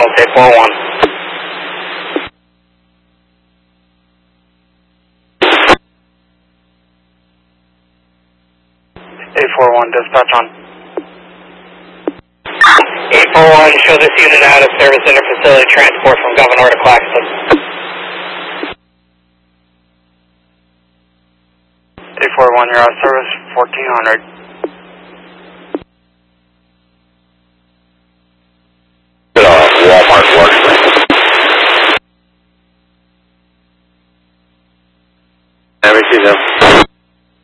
ambulance, 841. 841, dispatch on. 841, show this unit out of service interfacility transport from Governor to Claxton. 841, you're out of service, 1400.